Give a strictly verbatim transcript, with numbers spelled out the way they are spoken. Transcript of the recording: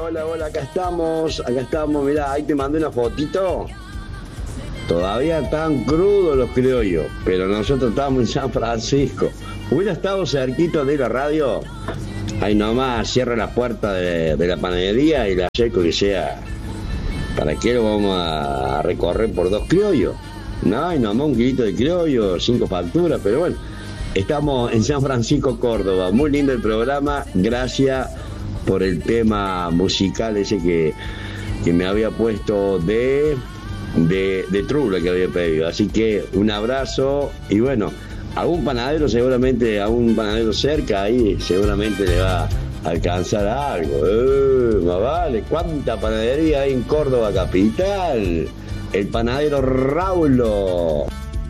hola, hola, acá estamos, acá estamos, mirá, ahí te mandé una fotito. Todavía están crudos los criollos, pero nosotros estamos en San Francisco. Hubiera estado cerquito de la radio, ahí nomás cierra la puerta de, de la panadería y la checo que sea. ¿Para qué lo vamos a recorrer por dos criollos? No, y nomás un kilito de criollo, cinco facturas, pero bueno. Estamos en San Francisco, Córdoba. Muy lindo el programa. Gracias por el tema musical ese que, que me había puesto de, de, de Trula que había pedido. Así que un abrazo y bueno, a un panadero seguramente, a un panadero cerca ahí seguramente le va a alcanzar algo. Eh, más vale, ¿cuánta panadería hay en Córdoba capital? El panadero Raulo.